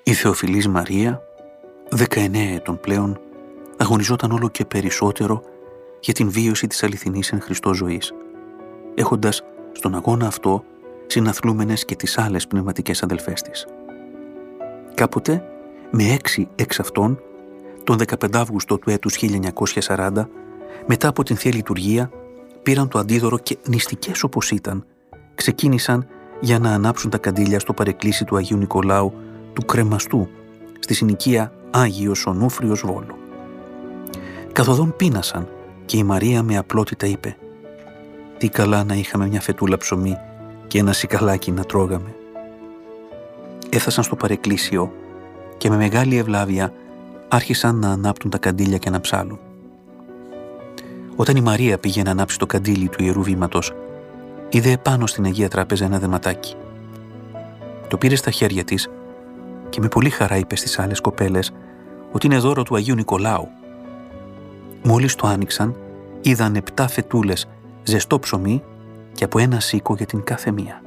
Η Θεοφιλής Μαρία, 19 ετών πλέον, αγωνιζόταν όλο και περισσότερο για την βίωση της αληθινής εν Χριστώ ζωής, έχοντας στον αγώνα αυτό συναθλούμενες και τις άλλες πνευματικές αδελφές της. Κάποτε, με 6 εξ αυτών, τον 15 Αύγουστο του έτους 1940, μετά από την Θεία Λειτουργία, πήραν το αντίδωρο και νηστικές όπως ήταν, ξεκίνησαν για να ανάψουν τα καντήλια στο παρεκκλήσι του Αγίου Νικολάου του Κρεμαστού, στη συνοικία Άγιος Ονούφριος Βόλου. Καθοδόν πείνασαν και η Μαρία με απλότητα είπε: «Τι καλά να είχαμε μια φετούλα ψωμί και ένα σικαλάκι να τρώγαμε». Έφτασαν στο παρεκκλήσιο και με μεγάλη ευλάβεια άρχισαν να ανάπτουν τα καντήλια και να ψάλουν. Όταν η Μαρία πήγε να ανάψει το καντήλι του Ιερού Βήματος, είδε επάνω στην Αγία Τράπεζα ένα δεματάκι. Το πήρε στα χέρια της και με πολύ χαρά είπε στις άλλες κοπέλες ότι είναι δώρο του Αγίου Νικολάου. Μόλις το άνοιξαν, είδαν 7 φετούλες ζεστό ψωμί και από ένα σίκο για την κάθε μία.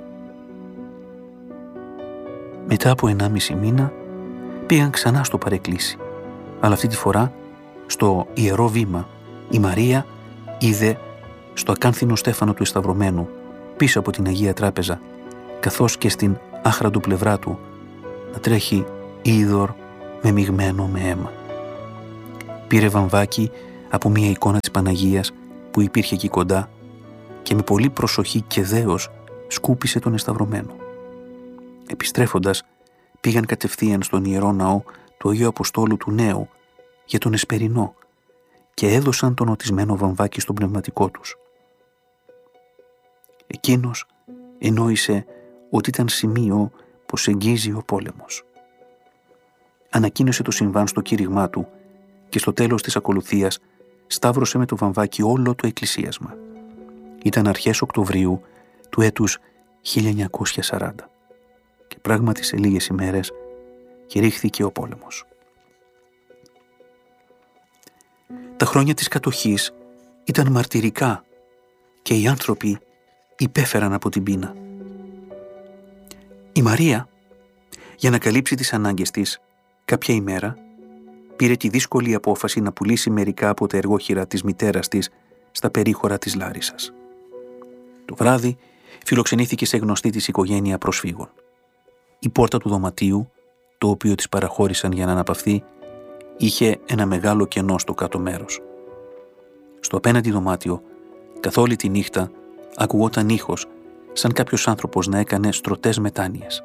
Μετά από 1,5 μήνα πήγαν ξανά στο παρεκκλήσι, αλλά αυτή τη φορά στο Ιερό Βήμα η Μαρία είδε στο ακάνθινο στέφανο του Εσταυρωμένου πίσω από την Αγία Τράπεζα, καθώς και στην άχραντου πλευρά του να τρέχει είδωρ μεμιγμένο με αίμα. Πήρε βαμβάκι από μία εικόνα της Παναγίας που υπήρχε εκεί κοντά και με πολύ προσοχή και δέος σκούπισε τον Εσταυρωμένο. Επιστρέφοντας, πήγαν κατευθείαν στον Ιερό Ναό του Αγίου Αποστόλου του Νέου για τον Εσπερινό και έδωσαν τον οτισμένο βαμβάκι στον πνευματικό τους. Εκείνος ενόησε ότι ήταν σημείο πως εγγίζει ο πόλεμος. Ανακοίνωσε το συμβάν στο κήρυγμά του και στο τέλος της ακολουθίας σταύρωσε με το βαμβάκι όλο το εκκλησίασμα. Ήταν αρχές Οκτωβρίου του έτους 1940 και πράγματι σε λίγες ημέρες κηρύχθηκε ο πόλεμος. Τα χρόνια της κατοχής ήταν μαρτυρικά και οι άνθρωποι υπέφεραν από την πείνα. Η Μαρία, για να καλύψει τις ανάγκες της, κάποια ημέρα πήρε τη δύσκολη απόφαση να πουλήσει μερικά από τα εργόχειρα της μητέρας της στα περίχωρα της Λάρισσας. Το βράδυ φιλοξενήθηκε σε γνωστή της οικογένεια προσφύγων. Η πόρτα του δωματίου, το οποίο της παραχώρησαν για να αναπαυθεί, είχε ένα μεγάλο κενό στο κάτω μέρος. Στο απέναντι δωμάτιο, καθ' όλη τη νύχτα, ακουγόταν ήχος, σαν κάποιος άνθρωπος να έκανε στρωτές μετάνοιες.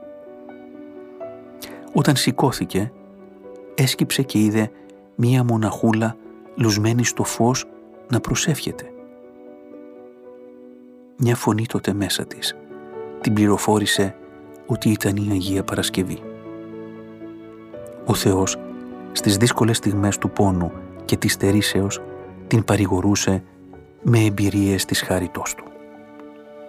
Όταν σηκώθηκε, έσκυψε και είδε μία μοναχούλα λουσμένη στο φως να προσεύχεται. Μια φωνή τότε μέσα της την πληροφόρησε ότι ήταν η Αγία Παρασκευή. Ο Θεός στις δύσκολες στιγμές του πόνου και της στερήσεως την παρηγορούσε με εμπειρίες της χάριτός του.